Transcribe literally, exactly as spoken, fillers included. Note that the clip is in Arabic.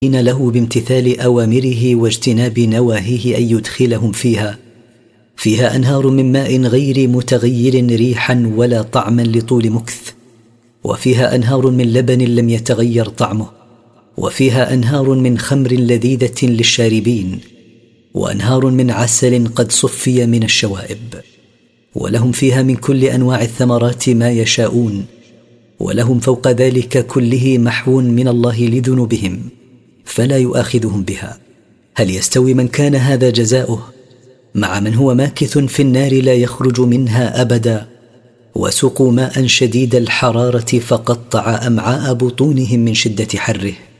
له بامتثال أوامره واجتناب نواهيه أن يدخلهم فيها فيها أنهار من ماء غير متغير ريحا ولا طعما لطول مكث، وفيها أنهار من لبن لم يتغير طعمه، وفيها أنهار من خمر لذيذة للشاربين، وأنهار من عسل قد صفي من الشوائب، ولهم فيها من كل أنواع الثمرات ما يشاءون، ولهم فوق ذلك كله محو من الله لذنوبهم فلا يؤاخذهم بها. هل يستوي من كان هذا جزاؤه مع من هو ماكث في النار لا يخرج منها أبدا، وسقوا ماء شديد الحرارة فقطع أمعاء بطونهم من شدة حره؟